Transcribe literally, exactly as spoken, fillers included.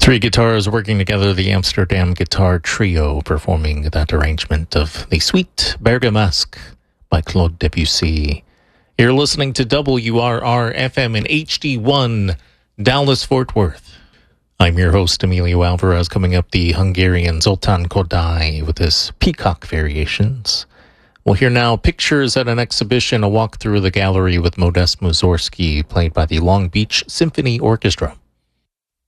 Three guitars working together, the Amsterdam Guitar Trio, performing that arrangement of the Suite Bergamasque by Claude Debussy. You're listening to W R R F M in H D one, Dallas-Fort Worth. I'm your host, Emilio Alvarez. Coming up, the Hungarian Zoltán Kodály with his Peacock Variations. We'll hear now Pictures at an Exhibition, a walk through the gallery with Modest Mussorgsky, played by the Long Beach Symphony Orchestra.